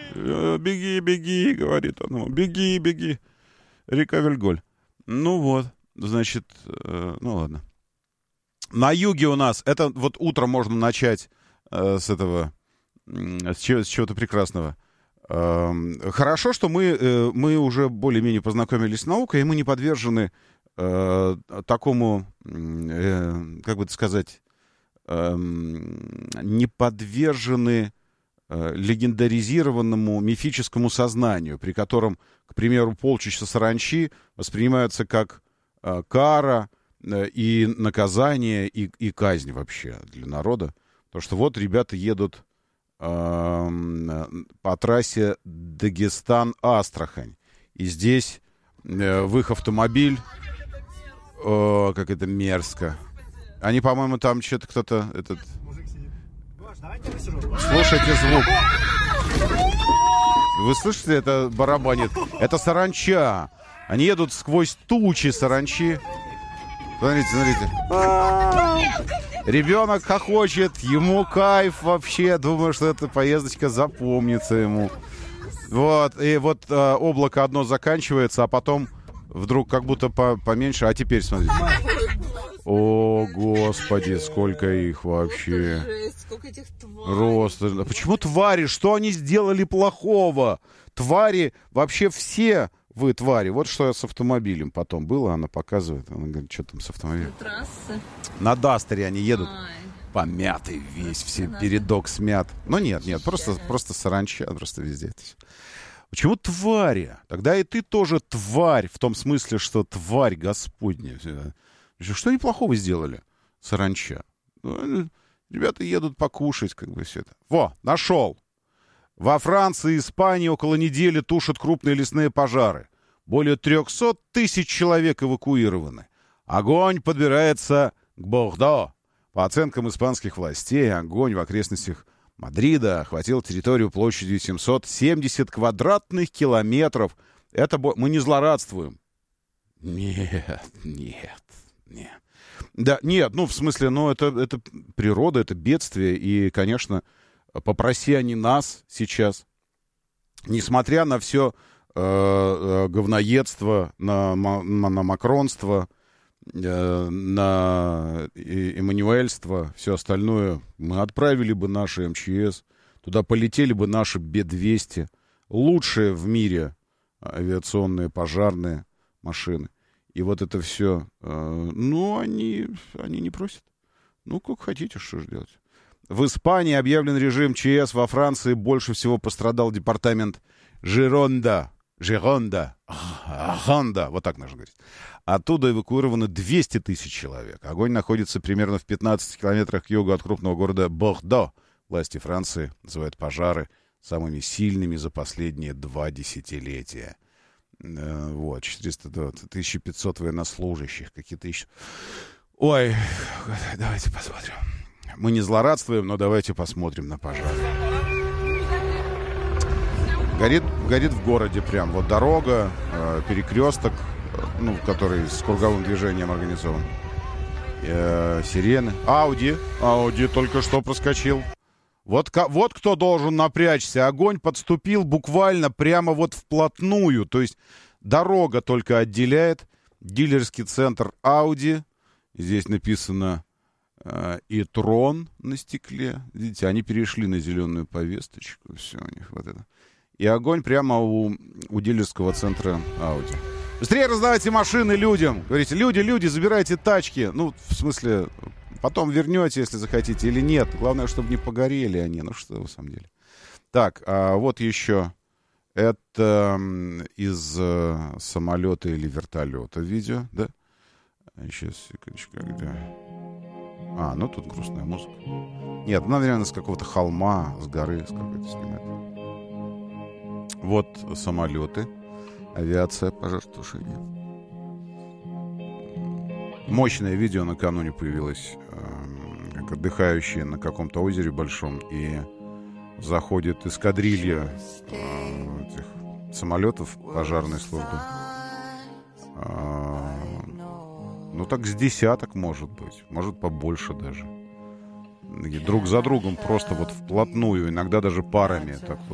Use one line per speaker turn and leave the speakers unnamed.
Беги, беги, говорит он ему. Беги, беги. Река Вельголь. Ну вот, значит, ну ладно. На юге у нас, это вот утром можно начать с этого, с чего-то прекрасного. Хорошо, что мы уже более-менее познакомились с наукой, и мы не подвержены такому, как бы это сказать, не подвержены легендаризированному мифическому сознанию, при котором, к примеру, полчища саранчи воспринимаются как кара и наказание, и казнь вообще для народа. Потому что вот ребята едут по трассе Дагестан-Астрахань. И здесь в их автомобиль... О, как это мерзко. Они, по-моему, там что-то кто-то... Слушайте звук. Вы слышите, это барабанит? Это саранча. Они едут сквозь тучи саранчи. Смотрите, смотрите. Ребенок хохочет, ему кайф вообще. Думаю, что эта поездочка запомнится ему. Вот, и вот облако одно заканчивается, а потом вдруг как будто поменьше. А теперь смотрите. О, Господи, сколько их вообще.
Жесть, сколько этих тварей.
Рост. А почему твари? Что они сделали плохого? Твари, вообще все вы твари. Вот что с автомобилем потом было, она показывает. Она говорит, что там с автомобилем.
Трассы.
На Дастере они едут.
Ай.
Помятый весь, все передок смят. Но нет, просто саранча, просто везде это все. Почему твари? Тогда и ты тоже тварь, в том смысле, что тварь Господня. Что они плохого сделали? Саранча. Ребята едут покушать, как бы все это. Во, нашел. Во Франции и Испании около недели тушат крупные лесные пожары. Более 300 тысяч человек эвакуированы. Огонь подбирается к Бордо. По оценкам испанских властей, огонь в окрестностях Мадрида охватил территорию площадью 770 квадратных километров. Это мы не злорадствуем. Нет. Да, нет, ну, в смысле, ну, это природа, это бедствие, и, конечно, попроси они нас сейчас, несмотря на все говноедство, на макронство, на эммануэльство, все остальное, мы отправили бы наши МЧС, туда полетели бы наши Б-200, лучшие в мире авиационные пожарные машины. И вот это все, ну, они не просят. Ну, как хотите, что же делать. В Испании объявлен режим ЧС, во Франции больше всего пострадал департамент Жиронда, вот так нужно говорить. Оттуда эвакуировано 200 тысяч человек. Огонь находится примерно в 15 километрах к югу от крупного города Бордо. Власти Франции называют пожары самыми сильными за последние 2 десятилетия. Вот, 420, 1500 военнослужащих, какие-то еще... Ой, давайте посмотрим. Мы не злорадствуем, но давайте посмотрим на пожар. Горит в городе прям. Вот дорога, перекресток, ну, который с круговым движением организован. Сирены. Ауди только что проскочил. Вот кто должен напрячься. Огонь подступил буквально прямо вот вплотную. То есть дорога только отделяет. Дилерский центр Audi. Здесь написано «Итрон» на стекле. Видите, они перешли на зеленую повесточку. Все у них вот это. И огонь прямо у дилерского центра Audi. Быстрее раздавайте машины людям. Говорите, люди, забирайте тачки. Ну, в смысле... Потом вернете, если захотите, или нет. Главное, чтобы не погорели они. Ну, что в самом деле. Так, а вот еще. Это из самолета или вертолета видео, да? Сейчас, секундочку, где? Ну тут грустная музыка. Нет, наверное, с какого-то холма, с горы, с какой-то снимает. Вот самолеты. Авиация, пожаротушение. Мощное видео накануне появилось, как отдыхающие на каком-то озере большом, и заходит эскадрилья этих самолетов пожарной службы. Ну, так с десяток, может быть. Может, побольше даже. И друг за другом просто вот вплотную, иногда даже парами так вот.